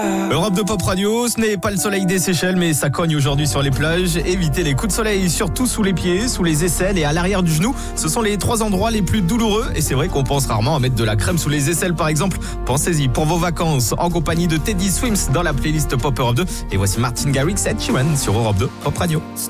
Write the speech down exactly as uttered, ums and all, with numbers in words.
Europe de Pop Radio, ce n'est pas le soleil des Seychelles, mais ça cogne aujourd'hui sur les plages. Évitez les coups de soleil, surtout sous les pieds, sous les aisselles et à l'arrière du genou. Ce sont les trois endroits les plus douloureux. Et c'est vrai qu'on pense rarement à mettre de la crème sous les aisselles, par exemple. Pensez-y pour vos vacances, en compagnie de Teddy Swims dans la playlist Pop Europe deux. Et voici Martin Garrix et Ed Sheeran sur Europe deux Pop Radio.